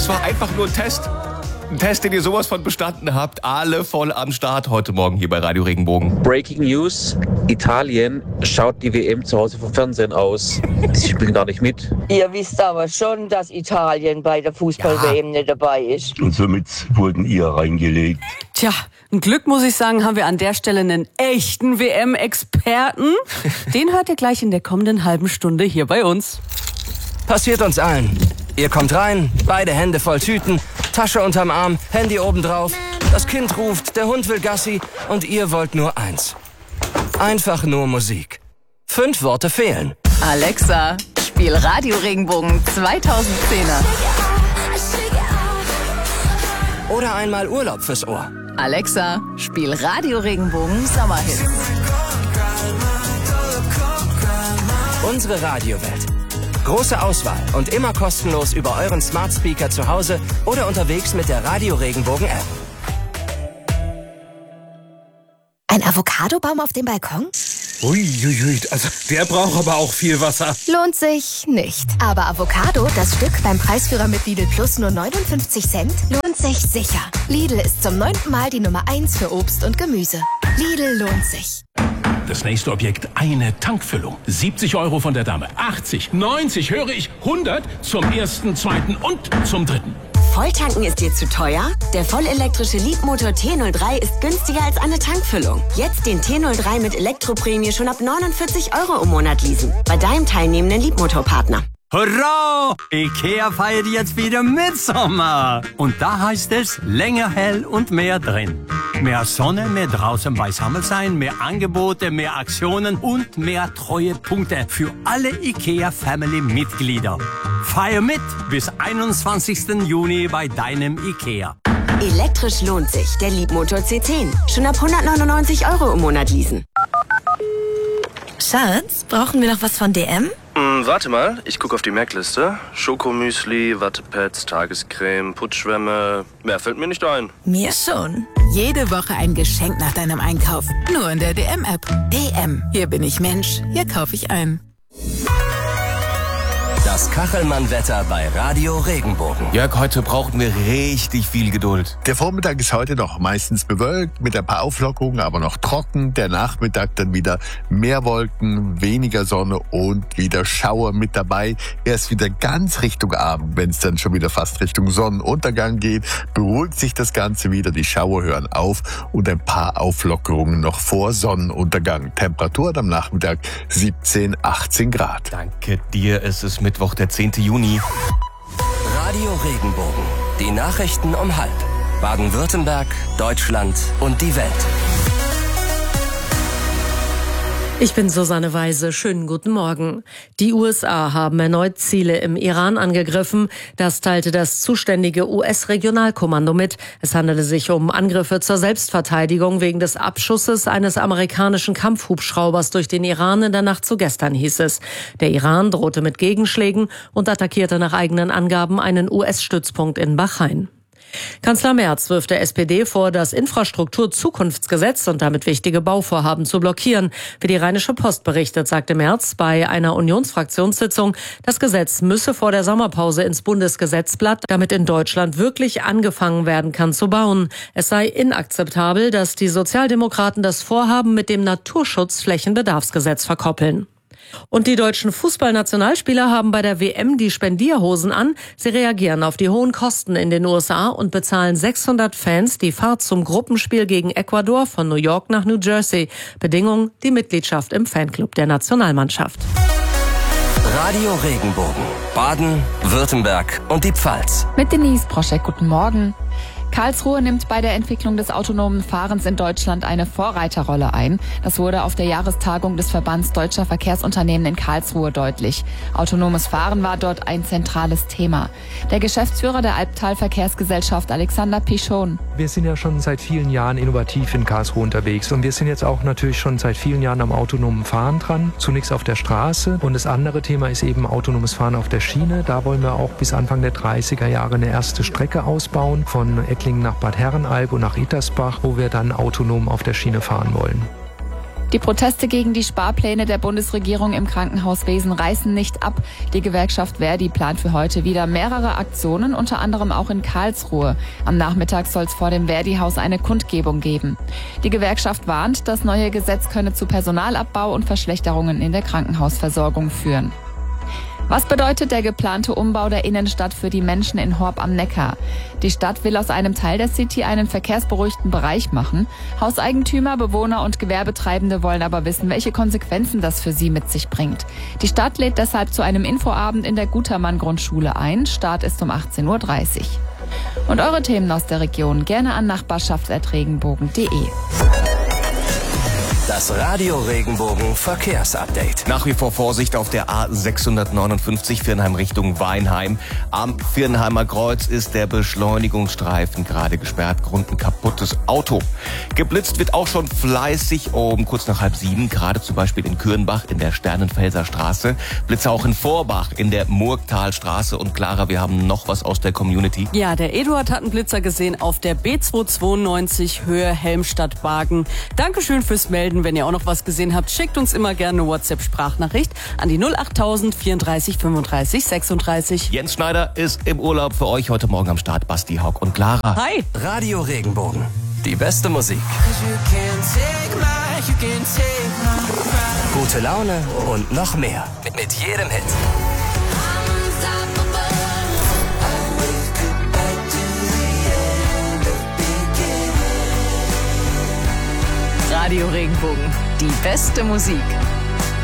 Das war einfach nur ein Test. Ein Test, den ihr sowas von bestanden habt. Alle voll am Start heute Morgen hier bei Radio Regenbogen. Breaking News. Italien schaut die WM zu Hause vom Fernsehen aus. Sie spielen gar nicht mit. Ihr wisst aber schon, dass Italien bei der Fußball-WM nicht dabei ist. Und somit wurden ihr reingelegt. Tja, ein Glück, muss ich sagen, haben wir an der Stelle einen echten WM-Experten. Den hört ihr gleich in der kommenden halben Stunde hier bei uns. Passiert uns allen. Ihr kommt rein, beide Hände voll Tüten, Tasche unterm Arm, Handy obendrauf. Das Kind ruft, der Hund will Gassi und ihr wollt nur eins. Einfach nur Musik. 5 Worte fehlen. Alexa, spiel Radio Regenbogen 2010er. Oder einmal Urlaub fürs Ohr. Alexa, spiel Radio Regenbogen Sommerhits. Unsere Radiowelt. Große Auswahl und immer kostenlos über euren Smart Speaker zu Hause oder unterwegs mit der Radio Regenbogen App. Ein Avocadobaum auf dem Balkon? Uiuiui, also der braucht aber auch viel Wasser. Lohnt sich nicht. Aber Avocado, das Stück beim Preisführer mit Lidl Plus nur 59 Cent, lohnt sich sicher. Lidl ist zum 9. Mal die Nummer 1 für Obst und Gemüse. Lidl lohnt sich. Das nächste Objekt, eine Tankfüllung. 70 € von der Dame, 80, 90, höre ich, 100 zum ersten, zweiten und zum dritten. Volltanken ist dir zu teuer? Der vollelektrische Leapmotor T03 ist günstiger als eine Tankfüllung. Jetzt den T03 mit Elektroprämie schon ab 49 € im Monat leasen. Bei deinem teilnehmenden Leapmotor-Partner. Hurra! IKEA feiert jetzt wieder Mitsommer. Und da heißt es, länger hell und mehr drin. Mehr Sonne, mehr draußen beisammen sein, mehr Angebote, mehr Aktionen und mehr Treuepunkte für alle IKEA-Family-Mitglieder. Feier mit bis 21. Juni bei deinem IKEA. Elektrisch lohnt sich, der Leapmotor C10. Schon ab 199 € im Monat leasen. Schatz, brauchen wir noch was von DM? Warte mal, ich gucke auf die Merkliste. Schokomüsli, Wattepads, Tagescreme, Putzschwämme. Mehr fällt mir nicht ein. Mir schon. Jede Woche ein Geschenk nach deinem Einkauf. Nur in der DM-App. DM. Hier bin ich Mensch. Hier kaufe ich ein. Das Kachelmann-Wetter bei Radio Regenbogen. Jörg, heute brauchen wir richtig viel Geduld. Der Vormittag ist heute noch meistens bewölkt, mit ein paar Auflockerungen, aber noch trocken. Der Nachmittag dann wieder mehr Wolken, weniger Sonne und wieder Schauer mit dabei. Erst wieder ganz Richtung Abend, wenn es dann schon wieder fast Richtung Sonnenuntergang geht, beruhigt sich das Ganze wieder. Die Schauer hören auf und ein paar Auflockerungen noch vor Sonnenuntergang. Temperatur am Nachmittag 17, 18 Grad. Danke dir, es ist Mittwoch, der 10. Juni. Radio Regenbogen. Die Nachrichten um 12:30. Baden-Württemberg, Deutschland und die Welt. Ich bin Susanne Weise. Schönen guten Morgen. Die USA haben erneut Ziele im Iran angegriffen. Das teilte das zuständige US-Regionalkommando mit. Es handelte sich um Angriffe zur Selbstverteidigung wegen des Abschusses eines amerikanischen Kampfhubschraubers durch den Iran in der Nacht zu gestern, hieß es. Der Iran drohte mit Gegenschlägen und attackierte nach eigenen Angaben einen US-Stützpunkt in Bahrain. Kanzler Merz wirft der SPD vor, das Infrastrukturzukunftsgesetz und damit wichtige Bauvorhaben zu blockieren. Wie die Rheinische Post berichtet, sagte Merz bei einer Unionsfraktionssitzung, das Gesetz müsse vor der Sommerpause ins Bundesgesetzblatt, damit in Deutschland wirklich angefangen werden kann zu bauen. Es sei inakzeptabel, dass die Sozialdemokraten das Vorhaben mit dem Naturschutzflächenbedarfsgesetz verkoppeln. Und die deutschen Fußballnationalspieler haben bei der WM die Spendierhosen an. Sie reagieren auf die hohen Kosten in den USA und bezahlen 600 Fans die Fahrt zum Gruppenspiel gegen Ecuador von New York nach New Jersey. Bedingung die Mitgliedschaft im Fanclub der Nationalmannschaft. Radio Regenbogen. Baden, Württemberg und die Pfalz. Mit Denise Proschek, guten Morgen. Karlsruhe nimmt bei der Entwicklung des autonomen Fahrens in Deutschland eine Vorreiterrolle ein. Das wurde auf der Jahrestagung des Verbands Deutscher Verkehrsunternehmen in Karlsruhe deutlich. Autonomes Fahren war dort ein zentrales Thema. Der Geschäftsführer der Albtal Verkehrsgesellschaft, Alexander Pichon. Wir sind ja schon seit vielen Jahren innovativ in Karlsruhe unterwegs und wir sind jetzt auch natürlich schon seit vielen Jahren am autonomen Fahren dran. Zunächst auf der Straße und das andere Thema ist eben autonomes Fahren auf der Schiene. Da wollen wir auch bis Anfang der 30er Jahre eine erste Strecke ausbauen von Ettlingen nach Bad Herrenalb und nach Itersbach, wo wir dann autonom auf der Schiene fahren wollen. Die Proteste gegen die Sparpläne der Bundesregierung im Krankenhauswesen reißen nicht ab. Die Gewerkschaft Verdi plant für heute wieder mehrere Aktionen, unter anderem auch in Karlsruhe. Am Nachmittag soll es vor dem Verdi-Haus eine Kundgebung geben. Die Gewerkschaft warnt, das neue Gesetz könne zu Personalabbau und Verschlechterungen in der Krankenhausversorgung führen. Was bedeutet der geplante Umbau der Innenstadt für die Menschen in Horb am Neckar? Die Stadt will aus einem Teil der City einen verkehrsberuhigten Bereich machen. Hauseigentümer, Bewohner und Gewerbetreibende wollen aber wissen, welche Konsequenzen das für sie mit sich bringt. Die Stadt lädt deshalb zu einem Infoabend in der Gutermann-Grundschule ein. Start ist um 18:30 Uhr. Und eure Themen aus der Region gerne an nachbarschaft@regenbogen.de. Das Radio Regenbogen Verkehrsupdate. Nach wie vor Vorsicht auf der A659 Viernheim Richtung Weinheim. Am Viernheimer Kreuz ist der Beschleunigungsstreifen gerade gesperrt. Grund ein kaputtes Auto. Geblitzt wird auch schon fleißig kurz nach 6:30. Gerade zum Beispiel in Kürnbach in der Sternenfelser Straße. Blitze auch in Vorbach in der Murgtalstraße. Und Clara, wir haben noch was aus der Community. Ja, der Eduard hat einen Blitzer gesehen auf der B292 Höhe Helmstadt-Bargen. Dankeschön fürs Melden. Wenn ihr auch noch was gesehen habt, schickt uns immer gerne eine WhatsApp-Sprachnachricht an die 08000 34 35 36. Jens Schneider ist im Urlaub, für euch heute Morgen am Start Basti, Haug und Clara. Hi! Radio Regenbogen. Die beste Musik. Gute Laune und noch mehr. Mit jedem Hit. Radio Regenbogen. Die beste Musik.